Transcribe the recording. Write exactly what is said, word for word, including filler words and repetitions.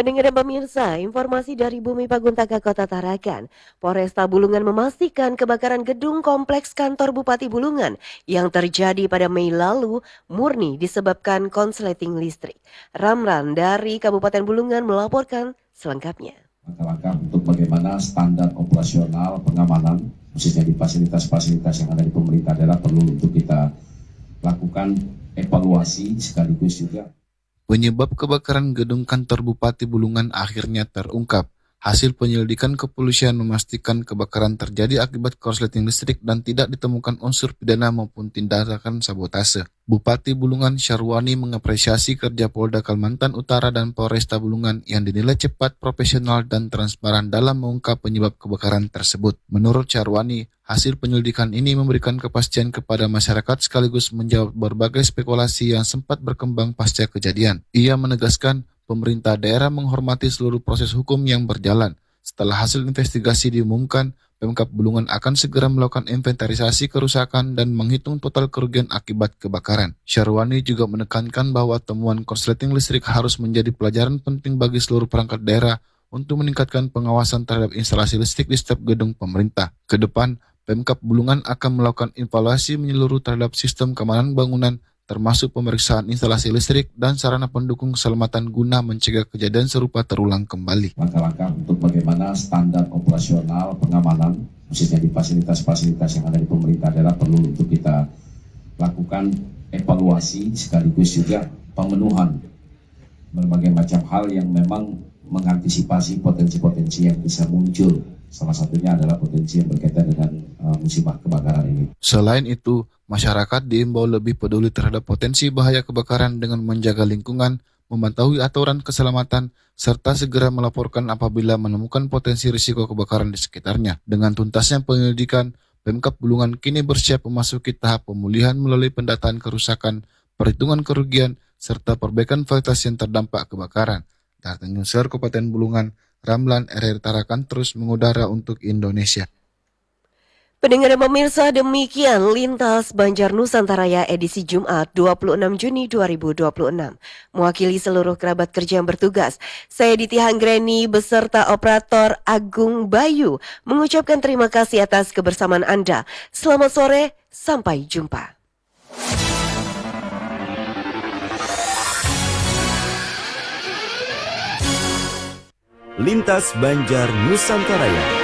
Pendengar dan pemirsa, informasi dari Bumi Paguntaka Kota Tarakan. Polresta Bulungan memastikan kebakaran gedung kompleks kantor Bupati Bulungan yang terjadi pada Mei lalu murni disebabkan konsleting listrik. Ramlan dari Kabupaten Bulungan melaporkan selengkapnya. Langkah-langkah untuk bagaimana standar operasional pengamanan, khususnya di fasilitas-fasilitas yang ada di pemerintah daerah perlu untuk kita lakukan evaluasi sekaligus juga. Penyebab kebakaran gedung kantor Bupati Bulungan akhirnya terungkap. Hasil penyelidikan kepolisian memastikan kebakaran terjadi akibat korsleting listrik dan tidak ditemukan unsur pidana maupun tindakan sabotase. Bupati Bulungan Syarwani mengapresiasi kerja Polda Kalimantan Utara dan Polresta Bulungan yang dinilai cepat, profesional, dan transparan dalam mengungkap penyebab kebakaran tersebut. Menurut Syarwani, hasil penyelidikan ini memberikan kepastian kepada masyarakat sekaligus menjawab berbagai spekulasi yang sempat berkembang pasca kejadian. Ia menegaskan pemerintah daerah menghormati seluruh proses hukum yang berjalan. Setelah hasil investigasi diumumkan, Pemkab Bulungan akan segera melakukan inventarisasi kerusakan dan menghitung total kerugian akibat kebakaran. Syarwani juga menekankan bahwa temuan korsleting listrik harus menjadi pelajaran penting bagi seluruh perangkat daerah untuk meningkatkan pengawasan terhadap instalasi listrik di setiap gedung pemerintah. Kedepan, Pemkab Bulungan akan melakukan evaluasi menyeluruh terhadap sistem keamanan bangunan, termasuk pemeriksaan instalasi listrik dan sarana pendukung keselamatan guna mencegah kejadian serupa terulang kembali. Langkah-langkah untuk bagaimana standar operasional pengamanan, khususnya di fasilitas-fasilitas yang ada di pemerintah daerah perlu untuk kita lakukan evaluasi sekaligus juga pemenuhan berbagai macam hal yang memang mengantisipasi potensi-potensi yang bisa muncul. Salah satunya adalah potensi yang berkaitan dengan uh, musibah kebakaran ini. Selain itu, masyarakat diimbau lebih peduli terhadap potensi bahaya kebakaran dengan menjaga lingkungan, mematuhi aturan keselamatan, serta segera melaporkan apabila menemukan potensi risiko kebakaran di sekitarnya. Dengan tuntasnya penyelidikan, Pemkab Bulungan kini bersiap memasuki tahap pemulihan melalui pendataan kerusakan, perhitungan kerugian, serta perbaikan fasilitas yang terdampak kebakaran. Dari Newsletter Kabupaten Bulungan, Ramlan R R Tarakan terus mengudara untuk Indonesia. Pendengar dan pemirsa, demikian Lintas Banjar Nusantaraya edisi Jumat dua puluh enam Juni dua ribu dua puluh enam. Mewakili seluruh kerabat kerja yang bertugas, saya Diti Hanggreni beserta operator Agung Bayu mengucapkan terima kasih atas kebersamaan Anda. Selamat sore, sampai jumpa. Lintas Banjar Nusantaraya.